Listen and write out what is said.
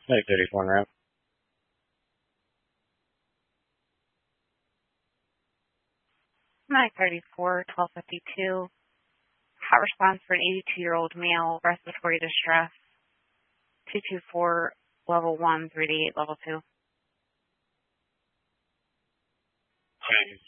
Like 34 route. Nine 34, 1252. Hot response for an 82-year-old male, respiratory distress. 224, level 1, 3 to 8, level 2. Okay.